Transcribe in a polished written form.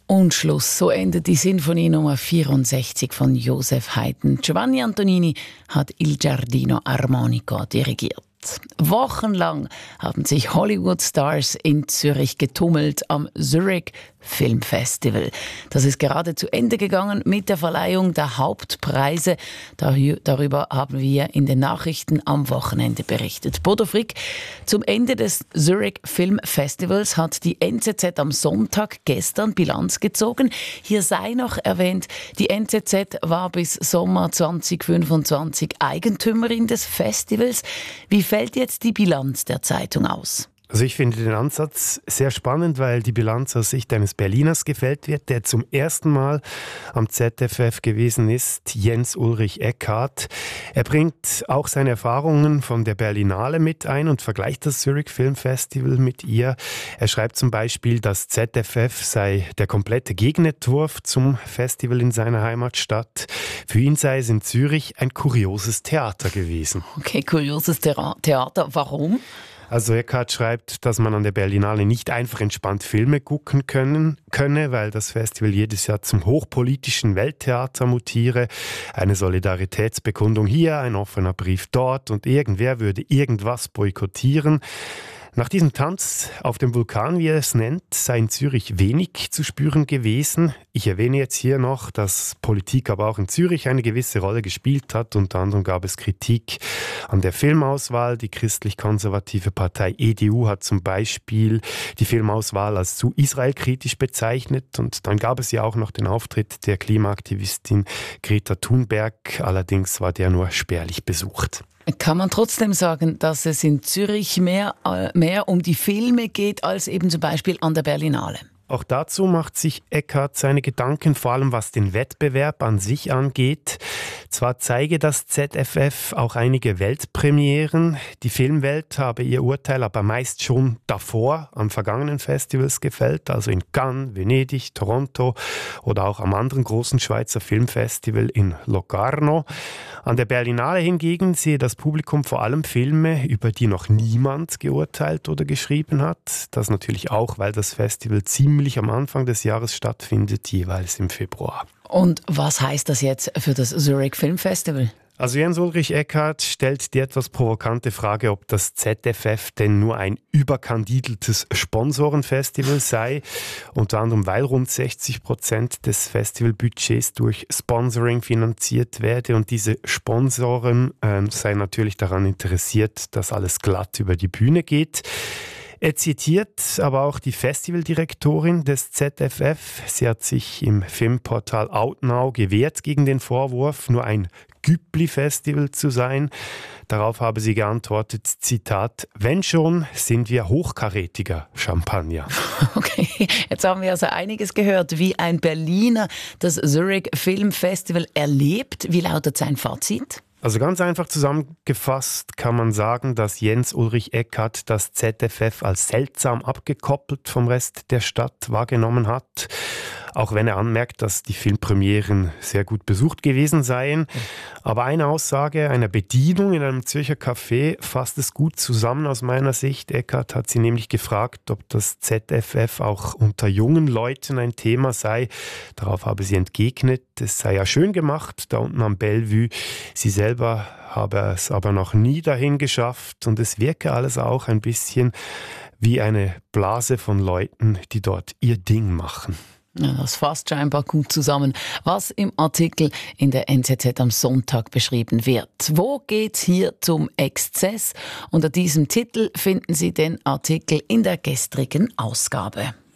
Und Schluss. So endet die Sinfonie Nummer 64 von Joseph Haydn. Giovanni Antonini hat Il Giardino Armonico dirigiert. Wochenlang haben sich Hollywood-Stars in Zürich getummelt am Zurich Film Festival. Das ist gerade zu Ende gegangen mit der Verleihung der Hauptpreise. Darüber haben wir in den Nachrichten am Wochenende berichtet. Bodo Frick, zum Ende des Zurich Film Festivals hat die NZZ am Sonntag gestern Bilanz gezogen. Hier sei noch erwähnt, die NZZ war bis Sommer 2025 Eigentümerin des Festivals. Wie fällt jetzt die Bilanz der Zeitung aus? Also ich finde den Ansatz sehr spannend, weil die Bilanz aus Sicht eines Berliners gefällt wird, der zum ersten Mal am ZFF gewesen ist, Jens Ulrich Eckhardt. Er bringt auch seine Erfahrungen von der Berlinale mit ein und vergleicht das Zurich Film Festival mit ihr. Er schreibt zum Beispiel, das ZFF sei der komplette Gegenentwurf zum Festival in seiner Heimatstadt. Für ihn sei es in Zürich ein kurioses Theater gewesen. Okay, kurioses Theater. Warum? Also Eckhardt schreibt, dass man an der Berlinale nicht einfach entspannt Filme gucken könne, weil das Festival jedes Jahr zum hochpolitischen Welttheater mutiere. Eine Solidaritätsbekundung hier, ein offener Brief dort und irgendwer würde irgendwas boykottieren. Nach diesem Tanz auf dem Vulkan, wie er es nennt, sei in Zürich wenig zu spüren gewesen. Ich erwähne jetzt hier noch, dass Politik aber auch in Zürich eine gewisse Rolle gespielt hat. Unter anderem gab es Kritik an der Filmauswahl. Die christlich-konservative Partei EDU hat zum Beispiel die Filmauswahl als zu israelkritisch bezeichnet. Und dann gab es ja auch noch den Auftritt der Klimaaktivistin Greta Thunberg. Allerdings war der nur spärlich besucht. Kann man trotzdem sagen, dass es in Zürich mehr um die Filme geht, als eben zum Beispiel an der Berlinale? Auch dazu macht sich Eckhardt seine Gedanken, vor allem was den Wettbewerb an sich angeht. Zwar zeige das ZFF auch einige Weltpremieren, die Filmwelt habe ihr Urteil aber meist schon davor an vergangenen Festivals gefällt, also in Cannes, Venedig, Toronto oder auch am anderen großen Schweizer Filmfestival in Locarno. An der Berlinale hingegen sehe das Publikum vor allem Filme, über die noch niemand geurteilt oder geschrieben hat. Das natürlich auch, weil das Festival ziemlich am Anfang des Jahres stattfindet, jeweils im Februar. Und was heißt das jetzt für das Zurich Film Festival? Also Jens Ulrich Eckhardt stellt die etwas provokante Frage, ob das ZFF denn nur ein überkandideltes Sponsorenfestival sei, unter anderem weil rund 60% des Festivalbudgets durch Sponsoring finanziert werde und diese Sponsoren seien natürlich daran interessiert, dass alles glatt über die Bühne geht. Er zitiert aber auch die Festivaldirektorin des ZFF. Sie hat sich im Filmportal Outnow gewehrt gegen den Vorwurf, nur ein Güppli-Festival zu sein. Darauf habe sie geantwortet, Zitat, wenn schon, sind wir hochkarätiger Champagner. Okay, jetzt haben wir also einiges gehört, wie ein Berliner das Zurich Film Festival erlebt. Wie lautet sein Fazit? Also ganz einfach zusammengefasst kann man sagen, dass Jens Ulrich Eckhardt das ZFF als seltsam abgekoppelt vom Rest der Stadt wahrgenommen hat. Auch wenn er anmerkt, dass die Filmpremieren sehr gut besucht gewesen seien. Aber eine Aussage einer Bedienung in einem Zürcher Café fasst es gut zusammen aus meiner Sicht. Eckhardt hat sie nämlich gefragt, ob das ZFF auch unter jungen Leuten ein Thema sei. Darauf habe sie entgegnet, es sei ja schön gemacht, da unten am Bellevue. Sie selber habe es aber noch nie dahin geschafft und es wirke alles auch ein bisschen wie eine Blase von Leuten, die dort ihr Ding machen. Ja, das fasst scheinbar gut zusammen, was im Artikel in der NZZ am Sonntag beschrieben wird. Wo geht's hier zum Exzess? Unter diesem Titel finden Sie den Artikel in der gestrigen Ausgabe.